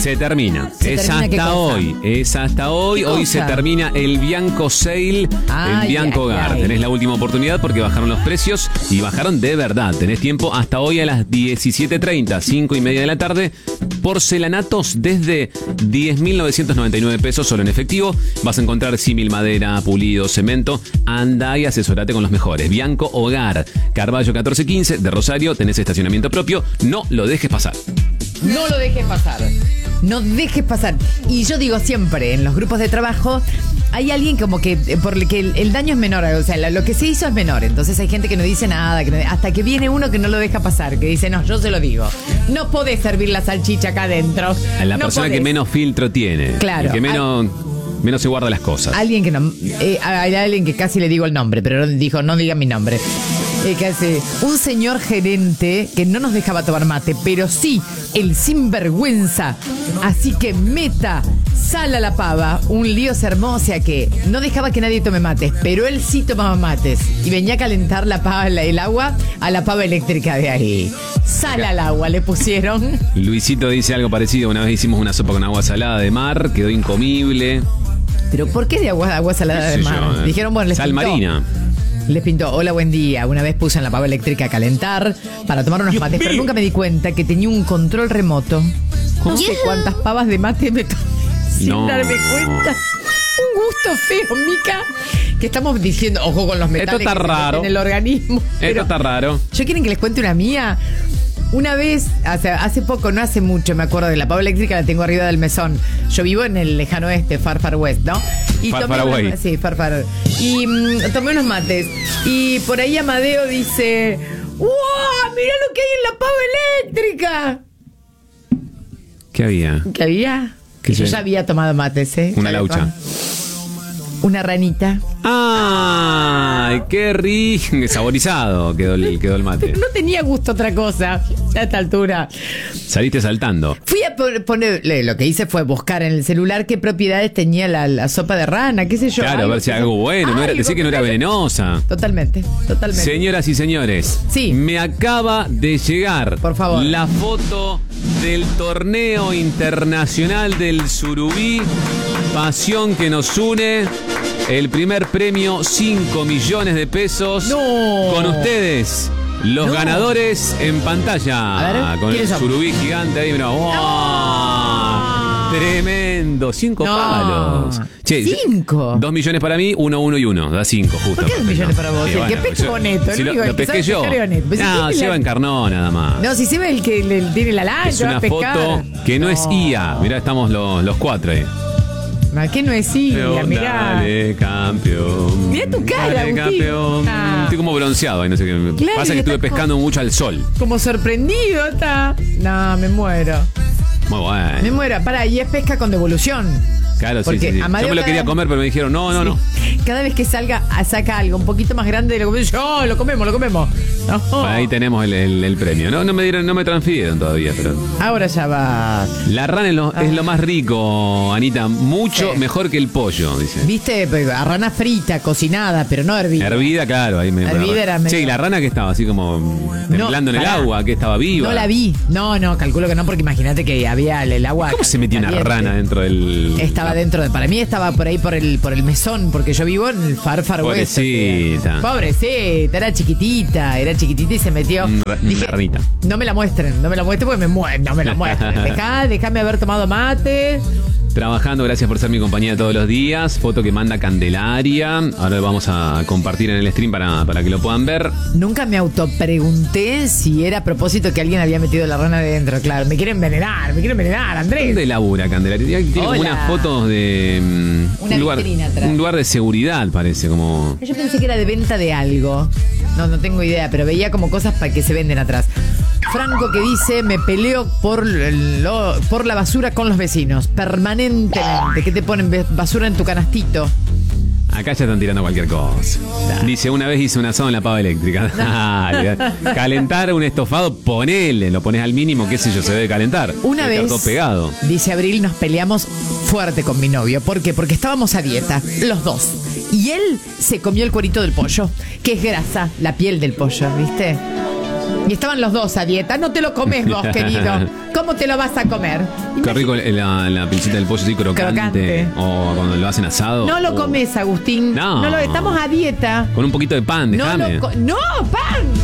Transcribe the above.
Se termina. Es termina, ¿qué hasta cosa? hoy. Es hasta hoy. ¿Qué Hoy cosa? se termina el Bianco Sale en Bianco Hogar. Tenés la última oportunidad porque bajaron los precios y bajaron de verdad. Tenés tiempo hasta hoy a las 17:30, 5:30 de la tarde. Porcelanatos desde 10.999 pesos solo en efectivo. Vas a encontrar símil, madera, pulido, cemento. Anda y asesorate con los mejores. Bianco Hogar, Carballo 1415 de Rosario. Tenés estacionamiento propio. No lo dejes pasar. No lo dejes pasar. No dejes pasar. Y yo digo siempre, en los grupos de trabajo, hay alguien como que, por el que el daño es menor, o sea, lo que se hizo es menor. Entonces hay gente que no dice nada, hasta que viene uno que no lo deja pasar, que dice, no, yo se lo digo. No podés servir la salchicha acá adentro. A la No persona podés. que menos filtro tiene. Claro. El que menos se guarda las cosas. Alguien que no, hay alguien que casi le digo el nombre, pero dijo, no digan mi nombre. Casi, un señor gerente que no nos dejaba tomar mate, pero sí el sinvergüenza. Así que meta sal a la pava. Un lío se armó, o sea que no dejaba que nadie tome mates, pero él sí tomaba mates. Y venía a calentar la pava, el agua a la pava eléctrica de ahí. Sal al agua le pusieron. Luisito dice algo parecido. Una vez hicimos una sopa con agua salada de mar, quedó incomible. ¿Pero por qué de agua salada de ¿Qué sé mar? yo, Dijeron, bueno, les sal pintó. marina. Les pintó, hola, buen día. Una vez puse en la pava eléctrica a calentar para tomar unos mates, pero nunca me di cuenta que tenía un control remoto. No sé cuántas pavas de mate me tomé sin No. darme cuenta. Un gusto feo, Mica. Que estamos diciendo, ojo con los metales Esto está que se raro. meten en el organismo. Esto Pero está raro. ¿yo quieren que les cuente una mía? Una vez, hace poco, no hace mucho, me acuerdo de la pava eléctrica, la tengo arriba del mesón. Yo vivo en el lejano oeste, Far Far West, ¿no? Y Far tomé Far unos- Away. Sí, Far Far. Y tomé unos mates. Y por ahí Amadeo dice, ¡wow! ¡Mirá lo que hay en la pava eléctrica! ¿Qué había? ¿Qué había? ¿Qué Yo sé? ya había tomado mates, ¿eh? Una Ya había laucha. tomado. Una ranita. ¡Ay, qué rico! Saborizado quedó el mate. No tenía gusto otra cosa a esta altura. Saliste saltando. Fui a poner, lo que hice fue buscar en el celular qué propiedades tenía la sopa de rana, qué sé yo. Claro, a ver si algo bueno. No era, decía que no era venenosa. Totalmente. Señoras y señores, Sí. me acaba de llegar, Por favor, la foto del torneo internacional del Surubí, pasión que nos une. El primer premio, 5 millones de pesos. No. Con ustedes, los No. ganadores en pantalla. A ver, con el ¿quiénes son? Surubí gigante ahí, mirá. ¡Oh! Tremendo, 5 No. palos. Che, 5. 2 millones para mí, 1, 1 y 1. Da 5, justo. ¿Por qué 2 millones para vos? Y El bueno, que pesca yo- boneto, si ¿no? lo, Digo, lo el que pesqué sabe yo. pescar boneto. Pues si No, tiene se la- va encarnó nada más. No, si se ve el que tiene la lancha, Es va una a pescar. foto que no es IA. Mirá, estamos los 4 ahí. ¿Qué no es IA? Mirá. Dale, campeón. Mirá tu cara, Dale, Agustín. campeón. Ah. Estoy como bronceado ahí, no sé qué. Claro, Pasa y que estuve está pescando mucho al sol. Como sorprendido está. No, me muero. Muy bueno. Me muero. Pará, y es pesca con devolución. Claro, sí, Porque sí. Amadeo Yo me lo cada- quería comer, pero me dijeron, no. Cada vez que salga, saca algo un poquito más grande de lo que yo, lo comemos. No. Ahí tenemos el premio. No me transfirieron todavía, pero. Ahora ya va. La rana es lo más rico, Anita. Mucho Sí. mejor que el pollo, dice. ¿Viste? A rana frita, cocinada, pero no hervida. Hervida, claro. Ahí me Hervida era medio- Sí, y la rana que estaba así como temblando en el pará. agua, que estaba viva. No la vi. No, calculo que no, porque imagínate que había el agua. ¿Cómo se metía una caliente. rana dentro del...? Estaba dentro de. Para mí estaba por ahí por el mesón, porque yo vivo en el Far West. Pobrecita. Pobrecita, era chiquitita y se metió. Una ranita. No me la muestren porque me muero. No me la muestren. Déjame haber tomado mate. Trabajando, gracias por ser mi compañía todos los días. Foto que manda Candelaria. Ahora lo vamos a compartir en el stream para que lo puedan ver. Nunca me autopregunté si era a propósito que alguien había metido la rana adentro. Claro, me quieren envenenar, Andrés. ¿Dónde labura Candelaria? Tiene como Hola. unas fotos de Una un lugar, vitrina atrás. un lugar de seguridad, parece, como... Yo pensé que era de venta de algo. No tengo idea, pero veía como cosas para que se venden atrás. Franco que dice, me peleo por la basura con los vecinos, permanentemente. ¿Qué te ponen basura en tu canastito? Acá ya están tirando cualquier cosa. Dice, una vez hice un asado en la pava eléctrica. Dale, calentar un estofado, lo pones al mínimo, qué sé yo, se debe calentar. Una Debe vez, estar todo pegado. dice Abril, nos peleamos fuerte con mi novio. ¿Por qué? Porque estábamos a dieta, los dos. Y él se comió el cuerito del pollo, que es grasa, la piel del pollo, ¿viste? Y estaban los dos a dieta. No te lo comes vos, querido. ¿cómo te lo vas a comer? Qué rico la pincita del pollo así crocante. O cuando lo hacen asado. No lo comes, Agustín. No. Estamos a dieta. Con un poquito de pan, déjame. No, pan.